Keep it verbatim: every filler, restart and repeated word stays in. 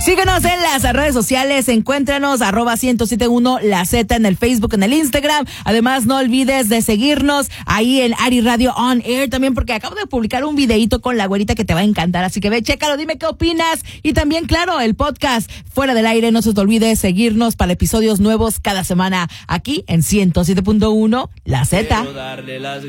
Síguenos en las redes sociales, encuéntranos arroba ciento siete punto uno La Z en el Facebook, en el Instagram. Además, no olvides de seguirnos ahí en Ari Radio On Air también, porque acabo de publicar un videito con la güerita que te va a encantar. Así que ve, chécalo, dime qué opinas. Y también, claro, el podcast Fuera del Aire. No se te olvide seguirnos para episodios nuevos cada semana aquí en ciento siete punto uno La Z.